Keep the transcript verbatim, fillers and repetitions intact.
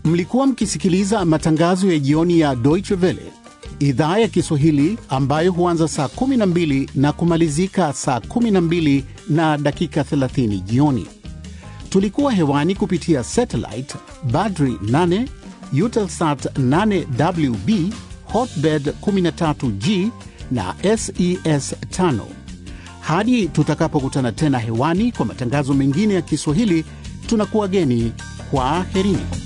Mlikuwa mkisikiliza matangazo ya jioni ya Deutsche Welle, idhaa ya Kiswahili ambayo huanza saa kumi na mbili na kumalizika saa kumi na mbili na dakika thelathini jioni. Tulikuwa hewani kupitia satellite Badri nane, Eutelsat nane W B, Hotbird kumi na tatu G na S E S tano. Hadi tutakapokutana tena hewani kwa matangazo mengine ya Kiswahili, tunakuwageni kwa herini.